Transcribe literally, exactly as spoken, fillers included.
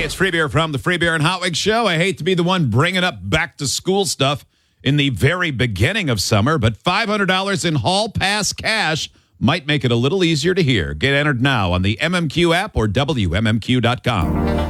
Hey, it's Free Beer from the Free Beer and Hot Wings Show. I hate to be the one bringing up back to school stuff in the very beginning of summer, but five hundred dollars in Hall Pass cash might make it a little easier to hear. Get entered now on the M M Q app or W M M Q dot com.